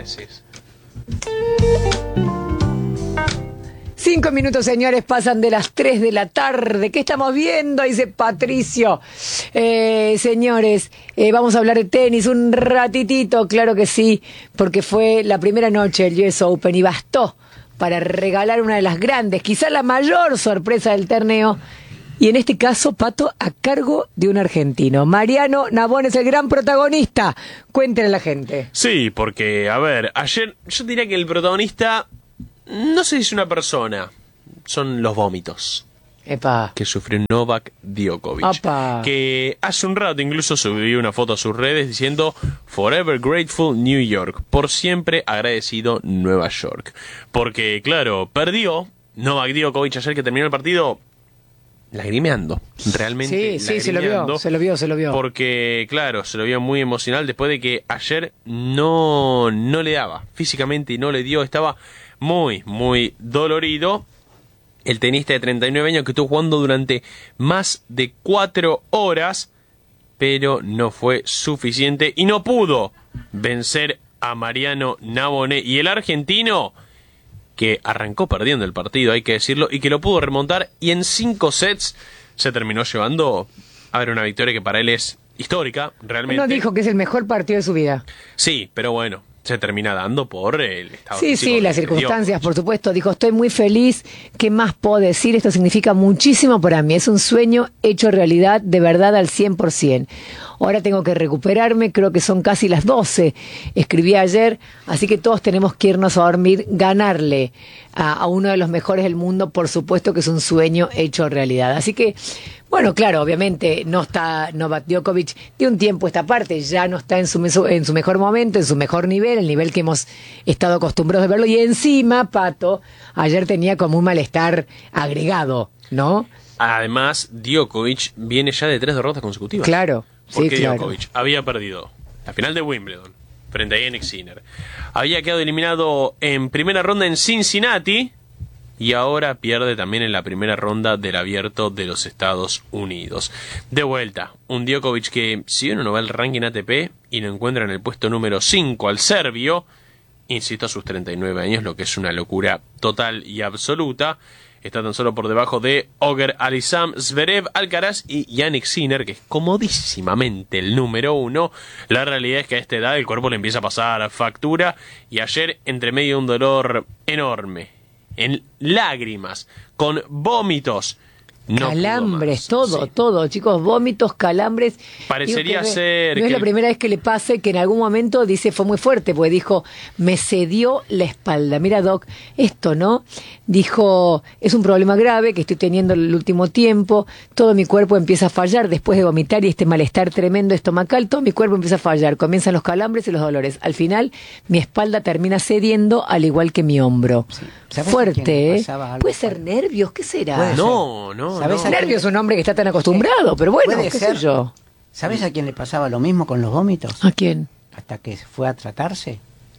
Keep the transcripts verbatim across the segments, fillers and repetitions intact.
decís. Cinco minutos, señores, pasan de las tres de la tarde. ¿Qué estamos viendo? Dice Patricio. Eh, señores, eh, vamos a hablar de tenis un ratitito, claro que sí, porque fue la primera noche del U S Open y bastó para regalar una de las grandes, quizá la mayor sorpresa del torneo. Y en este caso, Pato, a cargo de un argentino. Mariano Navone es el gran protagonista. Cuéntenle a la gente. Sí, porque, a ver, ayer yo diría que el protagonista no sé si es una persona, son los vómitos. Epa. Que sufrió Novak Djokovic. Opa. Que hace un rato incluso subió una foto a sus redes diciendo Forever Grateful New York. Por siempre agradecido Nueva York. Porque, claro, perdió Novak Djokovic ayer que terminó el partido lagrimeando. Realmente Sí, sí, se lo vio, se lo vio, se lo vio. Porque, claro, se lo vio muy emocional después de que ayer no, no le daba. Físicamente no le dio, estaba muy, muy dolorido. El tenista de treinta y nueve años que estuvo jugando durante más de cuatro horas, pero no fue suficiente y no pudo vencer a Mariano Navone. Y el argentino, que arrancó perdiendo el partido, hay que decirlo, y que lo pudo remontar, y en cinco sets se terminó llevando a ver una victoria que para él es histórica, realmente. No dijo que es el mejor partido de su vida. Sí, pero bueno, se termina dando por el estado Sí, físico sí, las de circunstancias, Djokovic. por supuesto. Dijo, estoy muy feliz. ¿Qué más puedo decir? Esto significa muchísimo para mí. Es un sueño hecho realidad, de verdad, al cien por ciento. Ahora tengo que recuperarme, creo que son casi las doce. Escribí ayer, así que todos tenemos que irnos a dormir, ganarle a, a uno de los mejores del mundo, por supuesto que es un sueño hecho realidad. Así que, bueno, claro, obviamente no está Novak Djokovic de un tiempo a esta parte, ya no está en su, meso, en su mejor momento, en su mejor nivel, el nivel que hemos estado acostumbrados a verlo. Y encima, Pato, ayer tenía como un malestar agregado, ¿no? Además, Djokovic viene ya de tres derrotas consecutivas. Claro. Porque sí, claro. Djokovic había perdido la final de Wimbledon frente a Jannik Sinner. Había quedado eliminado en primera ronda en Cincinnati y ahora pierde también en la primera ronda del Abierto de los Estados Unidos. De vuelta, un Djokovic que, si uno no va al ranking A T P y lo encuentra en el puesto número cinco al serbio, insisto, a sus treinta y nueve años, lo que es una locura total y absoluta. Está tan solo por debajo de Oger Alisam, Zverev, Alcaraz y Jannik Sinner, que es comodísimamente el número uno. La realidad es que a esta edad el cuerpo le empieza a pasar factura. Y ayer, entre medio de un dolor enorme, en lágrimas, con vómitos, no calambres, pudo más. todo, Sí. todo, chicos, vómitos, calambres. Parecería Digo que ser No es que la el- primera vez que le pase, que en algún momento dice, fue muy fuerte, porque dijo, me cedió la espalda. Mira, Doc, esto, ¿no? Dijo, es un problema grave que estoy teniendo el último tiempo, todo mi cuerpo empieza a fallar después de vomitar y este malestar tremendo estomacal, todo mi cuerpo empieza a fallar, comienzan los calambres y los dolores. Al final, mi espalda termina cediendo, al igual que mi hombro. Sí. ¿Sabes a Fuerte, quién le ¿eh? pasaba algo Puede ser fuerte? nervios, ¿qué será? Puede ser. No, no, ¿Sabes no. a quién- Nervio es un hombre que está tan acostumbrado, pero bueno, Puede qué ser. sé yo. ¿Sabes a quién le pasaba lo mismo con los vómitos? ¿A quién? Hasta que fue a tratarse.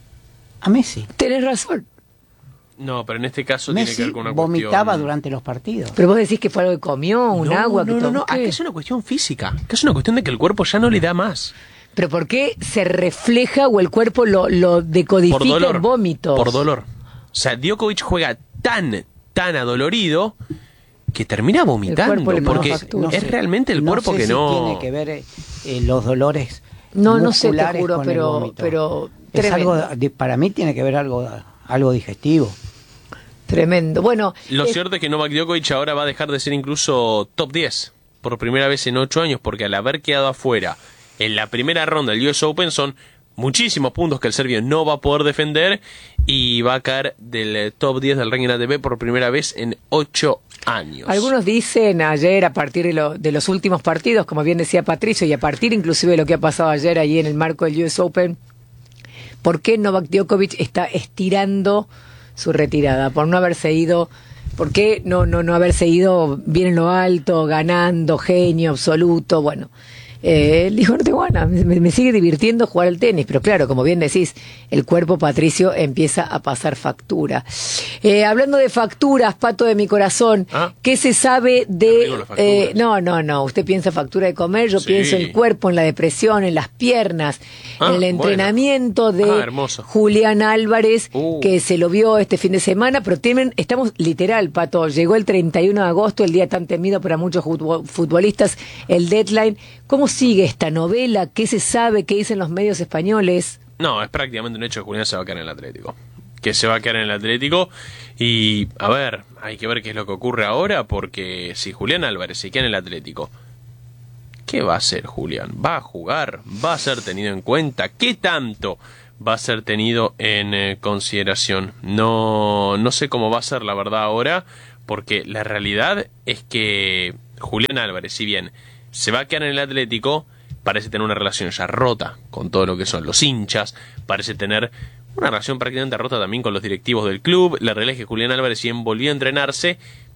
A Messi. Tenés razón. No, pero en este caso tiene que Messi ver con una vomitaba cuestión... durante los partidos. Pero vos decís que fue algo que comió, un no, agua que no, no, tomó. no, ¿qué? acá es una cuestión física, que es una cuestión de que el cuerpo ya no le da más. Pero ¿por qué se refleja o el cuerpo lo, lo Por decodifica dolor. en vómitos? Por dolor. O sea, Djokovic juega tan, tan adolorido que termina vomitando. cuerpo le Porque pasa factura. es sé- realmente el no cuerpo sé que si no... tiene que ver eh, eh, los dolores No, no sé, te musculares juro, con el pero, vómito. pero Es tremendo. algo, de- para mí tiene que ver algo, algo digestivo. Tremendo. Bueno, Lo eh, cierto es que Novak Djokovic ahora va a dejar de ser incluso top diez por primera vez en ocho años, porque al haber quedado afuera en la primera ronda del U S Open son muchísimos puntos que el serbio no va a poder defender y va a caer del top diez del ranking A T P por primera vez en ocho años. algunos dicen ayer, a partir de, lo, de los últimos partidos, como bien decía Patricio, y a partir inclusive de lo que ha pasado ayer ahí en el marco del U S Open, ¿por qué Novak Djokovic está estirando su retirada? Por no haberse ido, ¿por qué no, no, no haberse ido bien en lo alto, ganando, genio absoluto? Bueno, Eh, él dijo, no tengo ganas, me, me sigue divirtiendo jugar al tenis, pero claro, como bien decís, el cuerpo Patricio empieza a pasar factura. Eh, hablando de facturas, Pato de mi corazón, ¿Ah? ¿qué se sabe de... Digo las facturas. Eh, no, no, no, usted piensa factura de comer, yo Sí. pienso en el cuerpo, en la depresión, en las piernas, Ah, en el entrenamiento bueno. de Ah, hermoso. Julián Álvarez, Uh. que se lo vio este fin de semana, pero temen, estamos literal, Pato, llegó el treinta y uno de agosto, el día tan temido para muchos futbol- futbolistas, el deadline. ¿Cómo sigue esta novela? ¿Qué se sabe? ¿Qué dicen los medios españoles? No, es prácticamente un hecho que Julián se va a quedar en el Atlético. Que se va a quedar en el Atlético. Y, a ver, hay que ver qué es lo que ocurre ahora, porque si Julián Álvarez se queda en el Atlético, ¿qué va a hacer Julián? ¿Va a jugar? ¿Va a ser tenido en cuenta? ¿Qué tanto va a ser tenido en eh, consideración? No, no sé cómo va a ser la verdad ahora, porque la realidad es que Julián Álvarez, si bien se va a quedar en el Atlético, parece tener una relación ya rota con todo lo que son los hinchas, parece tener una relación prácticamente rota también con los directivos del club. La realidad es que Julián Álvarez, si bien volvió a entrenarse,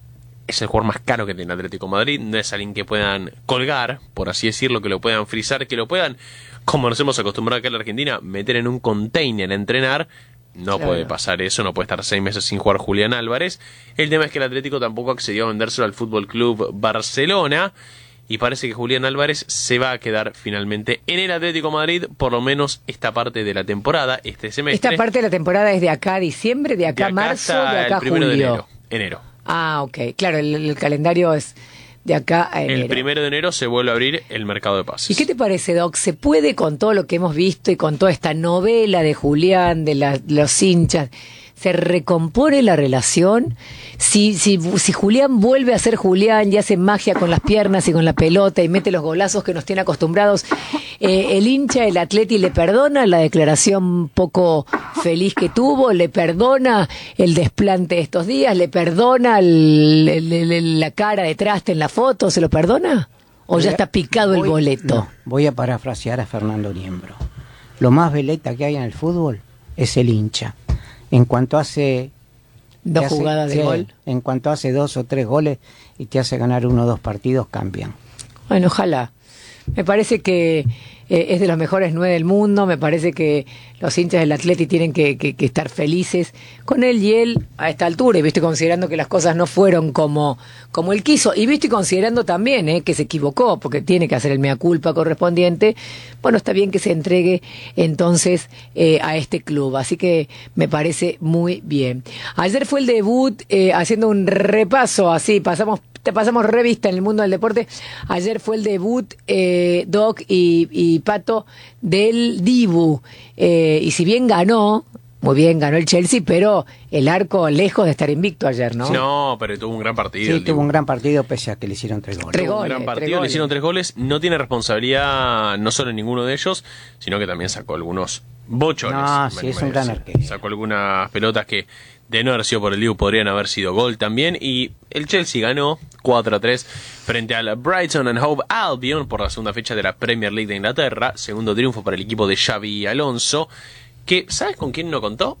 es el jugador más caro que tiene el Atlético de Madrid, no es alguien que puedan colgar, por así decirlo, que lo puedan frizar, que lo puedan, como nos hemos acostumbrado acá en la Argentina, meter en un container a entrenar. No Claro. puede pasar eso, no puede estar seis meses sin jugar Julián Álvarez. El tema es que el Atlético tampoco accedió a vendérselo al Fútbol Club Barcelona, y parece que Julián Álvarez se va a quedar finalmente en el Atlético de Madrid, por lo menos esta parte de la temporada, este semestre. Esta parte de la temporada es de acá a diciembre, de acá a marzo, hasta de acá a el primero julio. de enero. enero. Ah, ok. Claro, el, el calendario es de acá a enero. El primero de enero se vuelve a abrir el mercado de pases. ¿Y qué te parece, Doc? ¿Se puede, con todo lo que hemos visto y con toda esta novela de Julián, de la- los hinchas, se recompone la relación? Si, si, si Julián vuelve a ser Julián y hace magia con las piernas y con la pelota y mete los golazos que nos tiene acostumbrados, eh, el hincha, el atleti, le perdona la declaración poco feliz que tuvo, le perdona el desplante de estos días, le perdona el- el- el- la cara de traste en la foto, ¿se lo perdona? ¿O ya Voy a- está picado el voy- boleto? no, voy a parafrasear a Fernando Niembro. Lo más veleta que hay en el fútbol es el hincha. En cuanto hace... Dos te hace- jugadas de sí, gol. En cuanto hace dos o tres goles y te hace ganar uno o dos partidos, cambian. Bueno, ojalá. Me parece que eh, es de los mejores nueve del mundo. Me parece que los hinchas del Atleti tienen que, que- que estar felices con él y él a esta altura. Y viste, considerando que las cosas no fueron como, como él quiso. Y viste, considerando también eh, que se equivocó, porque tiene que hacer el mea culpa correspondiente. Bueno, está bien que se entregue entonces eh, a este club. Así que me parece muy bien. Ayer fue el debut, eh, haciendo un repaso así, pasamos te pasamos revista en el mundo del deporte. Ayer fue el debut, eh, Doc y, y Pato, del Dibu. Eh, y si bien ganó, muy bien, ganó el Chelsea, pero el arco lejos de estar invicto ayer, ¿no? No, pero tuvo un gran partido. Sí, el tuvo Dibu. un gran partido pese a que le hicieron tres goles. Tres Tuvo un goles, gran tres partido, le goles. hicieron tres goles, no tiene responsabilidad no solo en ninguno de ellos, sino que también sacó algunos bochones. No, me sí, animo es a un gran decir. arquero. Sacó algunas pelotas que, de no haber sido por el Dibu, podrían haber sido gol también, y el Chelsea ganó cuatro a tres frente al Brighton and Hove Albion por la segunda fecha de la Premier League de Inglaterra, segundo triunfo para el equipo de Xavi Alonso, que, ¿sabes con quién no contó?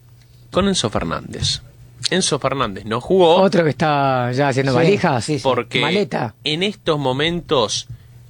Con Enzo Fernández. Enzo Fernández no jugó. Otro que está ya haciendo Sí, valijas. sí, sí. Porque Maleta. en estos momentos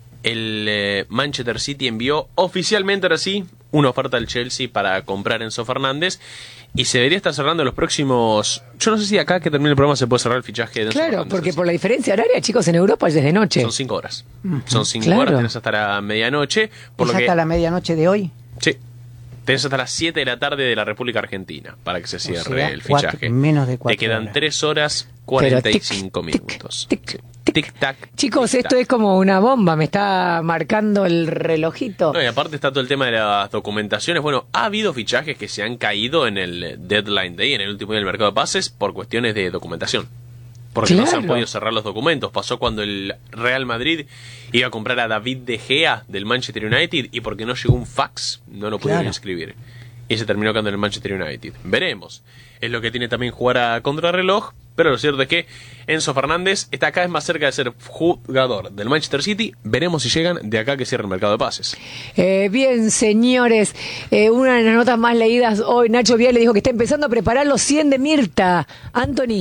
el eh, Manchester City envió oficialmente, ahora sí, una oferta al Chelsea para comprar a Enzo Fernández, y se debería estar cerrando en los próximos... Yo no sé si acá que termine el programa se puede cerrar el fichaje de Enzo Claro, Fernández. porque Así. por la diferencia horaria, chicos, en Europa ya es de noche. Son cinco horas. Son cinco Claro. horas, tenés hasta la medianoche. Por ¿Es lo que... hasta la medianoche de hoy? Sí. Tenés hasta las siete de la tarde de la República Argentina para que se cierre sea, el cuatro- fichaje. menos de cuatro Te quedan horas. tres horas cuarenta y cinco Pero tic, minutos. tic, Sí. tic, Tic-tac. Chicos, tic-tac. esto es como una bomba, me está marcando el relojito. No, y aparte está todo el tema de las documentaciones. Bueno, ha habido fichajes que se han caído en el deadline day, en el último día del mercado de pases, por cuestiones de documentación. Porque no se han Claro. podido cerrar los documentos. Pasó cuando el Real Madrid iba a comprar a David De Gea del Manchester United, y porque no llegó un fax, no lo pudieron Claro. inscribir. Y se terminó quedando en el Manchester United. Veremos. Es lo que tiene también jugar a contrarreloj. Pero lo cierto es que Enzo Fernández está cada vez más cerca de ser jugador del Manchester City. Veremos si llegan de acá que cierre el mercado de pases. Eh, bien, señores, eh, una de las notas más leídas hoy, Nacho Viale dijo que está empezando a preparar los cien de Mirta. Anthony,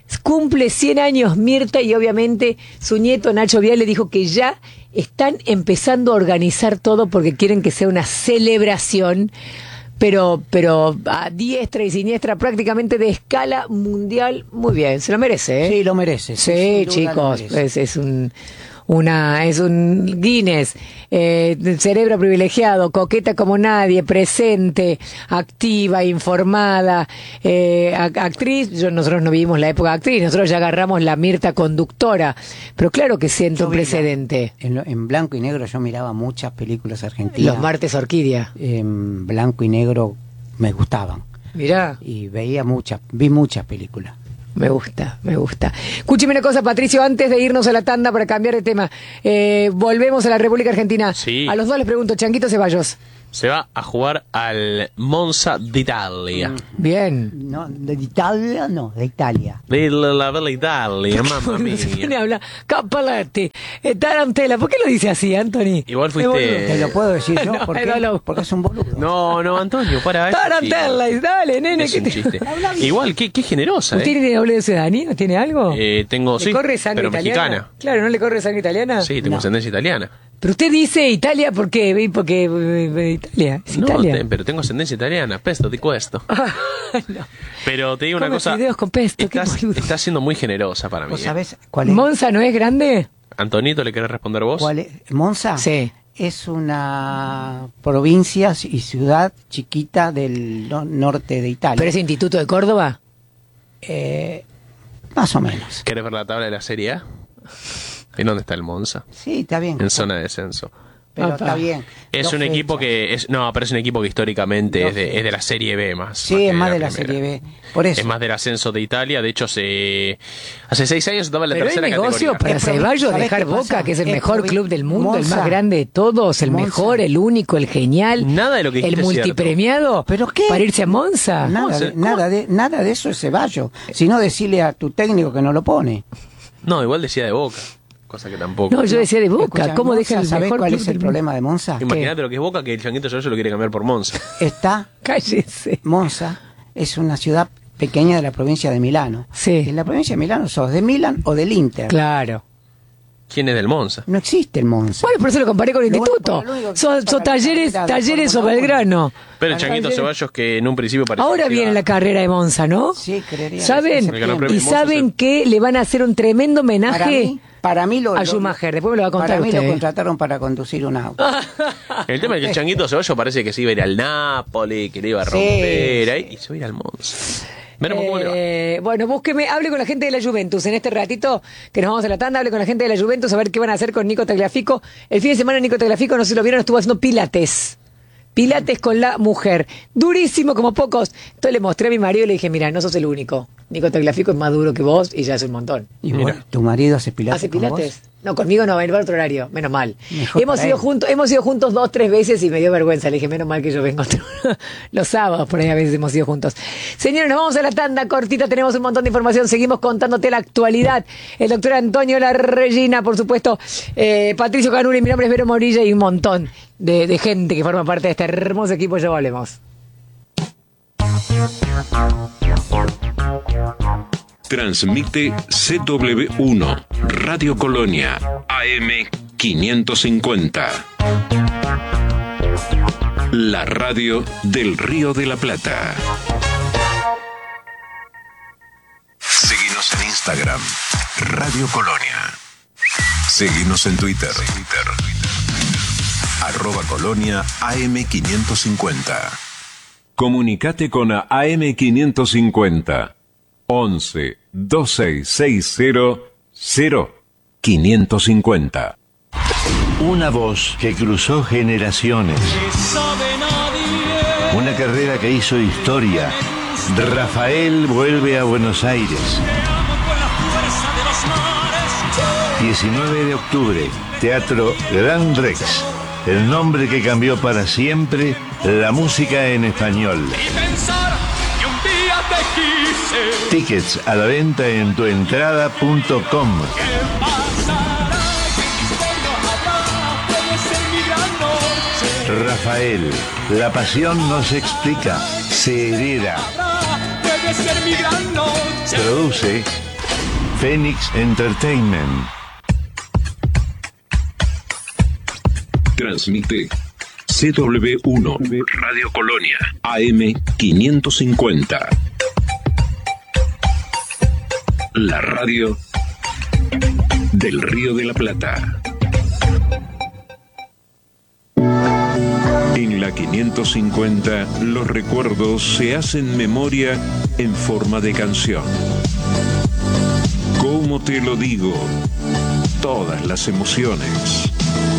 Cumple cien años Mirta y obviamente su nieto Nacho Vial le dijo que ya están empezando a organizar todo porque quieren que sea una celebración, pero, pero a diestra y siniestra, prácticamente de escala mundial. Muy bien, se lo merece, ¿eh? Sí, lo merece. Sí, chicos, es, es un... Una, es un Guinness, eh, cerebro privilegiado, coqueta como nadie, presente, activa, informada, eh, actriz. Yo, nosotros no vivimos la época de actriz, nosotros ya agarramos la Mirta conductora, pero claro que siento yo un precedente. En, en blanco y negro yo miraba muchas películas argentinas. Los martes Orquídea. En blanco y negro me gustaban. Mirá. Y veía muchas, vi muchas películas. Me gusta, me gusta. Escúcheme una cosa, Patricio, antes de irnos a la tanda para cambiar de tema. Eh, volvemos a la República Argentina. Sí. A los dos les pregunto, Changuito Ceballos. Se va a jugar al Monza d'Italia. Bien. No, de Italia, no, de Italia. De la, la bella Italia, mamma mía. ¿Quién habla? Capalati, eh, Tarantela. ¿Por qué lo dice así, Anthony? Igual fuiste... Te lo puedo decir yo, No, porque, no. porque es un boludo. No, no, Antonio, para. Tarantela, dale, nene. Es ¿qué un te- chiste. Igual, qué, qué generosa, ¿Usted ¿eh? tiene doble ciudadanía? ¿Tiene algo? Eh, tengo, ¿Le sí, corre sangre pero italiana? mexicana. Claro, ¿no le corre sangre italiana? Sí, tengo No. ascendencia italiana. Pero usted dice Italia, ¿por qué? ¿Ve? Porque eh, eh, Italia, es No, Italia. te- pero tengo ascendencia italiana, pesto di questo. No. Pero te digo una Come cosa, fideos con pesto, qué estás, boludo. estás siendo muy generosa para mí. ¿Vos ¿eh? sabés cuál es? ¿Monza no es grande? Antonito, ¿le querés responder vos? ¿Cuál es? ¿Monza? Sí. Es una provincia y ciudad chiquita del no- norte de Italia. ¿Pero es Instituto de Córdoba? Eh, más o menos. ¿Querés ver la tabla de la Serie A? ¿En dónde está el Monza? Sí, está bien. En zona de descenso. Pero Apa. está bien. Es Dos un equipo fechas. que es no, pero es un equipo que históricamente Dos es de, fechas. es de la Serie B más. Sí, que es más de la primera. Serie B. Por eso. Es más del ascenso de Italia. De hecho, se hace seis años estaba en la Pero hay tercera negocio categoría. para Es provi- Ceballos ¿sabés dejar qué pasa? Boca, que es el Es mejor provi- club del mundo, el Monza. más grande de todos, el Monza. mejor, el único, el genial, Nada de lo que el dijiste es cierto. multipremiado. ¿Pero qué? Para irse a Monza. Nada, ¿Cómo se- de, cómo? nada, de, nada de eso es Ceballos. Si no, decirle a tu técnico que no lo pone. No, igual decía de Boca. Cosa que tampoco. No, yo decía de Boca. Escucha, ¿Cómo Monza, deja el ¿sabés mejor cuál club es el del problema de Monza? Imagínate lo que es Boca, que el Changuito Ceballos lo quiere cambiar por Monza. Está, Cállese. Monza es una ciudad pequeña de la provincia de Milano. Sí. En la provincia de Milano sos de Milan o del Inter. Claro. ¿Quién es del Monza? No existe el Monza. Bueno, por eso lo comparé con el Lo único- instituto. lo único que Son para son la talleres, carrera de talleres o Fórmula uno. Belgrano. Pero el Para Changuito talleres- Ceballos que en un principio parecía Ahora que viene iba- la carrera de Monza, ¿no? Sí, creería. ¿Saben? El Gran Premio Y de Monza saben se- que le van a hacer un tremendo Para homenaje mí, para mí lo, a lo- Schumacher. Después me lo va a contar para mí usted. lo ¿eh? contrataron para conducir un auto. El tema es que el Changuito Ceballos parece que se iba a ir al Napoli, que le iba a Sí, romper sí. ahí, y se va a ir al Monza. Veremos cómo le va. Eh, bueno, búsqueme, hable con la gente de la Juventus en este ratito que nos vamos a la tanda, hable con la gente de la Juventus a ver qué van a hacer con Nico Tagliafico. El fin de semana Nico Tagliafico, no sé si lo vieron, estuvo haciendo pilates. Pilates con la mujer. Durísimo como pocos. Entonces le mostré a mi marido y le dije, mira, no sos el único. Nico Tagliafico es más duro que vos y ya es un montón. Y Mira. vos, tu marido hace pilates. ¿Hace con pilates? vos? No, conmigo no, va a ir para otro horario, menos mal. Mejor Hemos para ido él. juntos, hemos ido juntos dos, tres veces y me dio vergüenza. Le dije, menos mal que yo vengo otro- los sábados, por ahí a veces hemos ido juntos. Señores, nos vamos a la tanda cortita, tenemos un montón de información, seguimos contándote la actualidad. El doctor Antonio La Regina, por supuesto, eh, Patricio Canuri, mi nombre es Vero Morilla y un montón de, de gente que forma parte de este hermoso equipo. Ya volvemos. Transmite C W uno, Radio Colonia, A M quinientos cincuenta. La radio del Río de la Plata. Seguinos en Instagram, Radio Colonia. Seguinos en Twitter, Twitter. Arroba Colonia A M quinientos cincuenta. Comunicate con A M quinientos cincuenta. once, veintiséis sesenta, cero, quinientos cincuenta. Una voz que cruzó generaciones. Una carrera que hizo historia. Rafael vuelve a Buenos Aires. diecinueve de octubre, Teatro Gran Rex. El nombre que cambió para siempre la música en español. Tickets a la venta en tuentrada punto com. Rafael, la pasión no se explica, se hereda. Produce Fénix Entertainment. Transmite C W uno Radio Colonia A M quinientos cincuenta. La radio del Río de la Plata. En la quinientos cincuenta, los recuerdos se hacen memoria en forma de canción. ¿Cómo te lo digo? Todas las emociones.